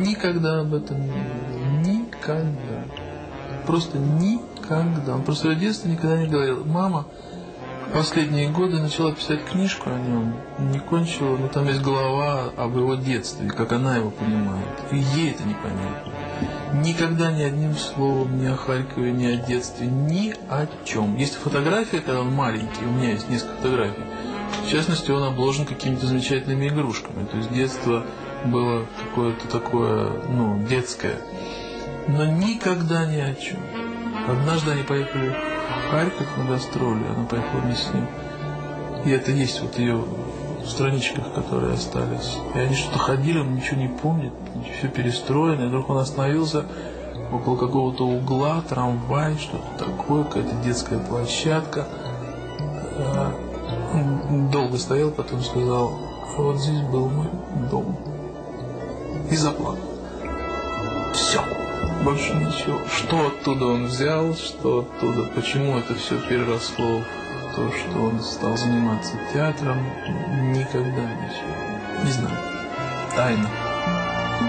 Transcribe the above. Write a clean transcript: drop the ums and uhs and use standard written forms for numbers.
никогда об этом не говорил. Никогда. Просто никогда. Он про свое детство никогда не говорил. Мама последние годы начала писать книжку о нем, не кончила, но там есть глава об его детстве, как она его понимает. И ей это непонятно. Никогда ни одним словом, ни о Харькове, ни о детстве, ни о чем. Есть фотография, когда он маленький, у меня есть несколько фотографий. В частности, он обложен какими-то замечательными игрушками. То есть детство было какое-то такое, детское. Но никогда ни о чем. Однажды они поехали в Харьков на гастроли, она поехала вместе с ним. И это есть вот ее в страничках, которые остались. И они что-то ходили, он ничего не помнит, все перестроено. И вдруг он остановился около какого-то угла, трамвай, что-то такое, какая-то детская площадка. Он долго стоял, потом сказал: вот здесь был мой дом. И заплакал. Все. Больше ничего. Что оттуда он взял, что оттуда, почему это все переросло в то, что он стал заниматься театром, никогда ничего. Не знаю. Тайна.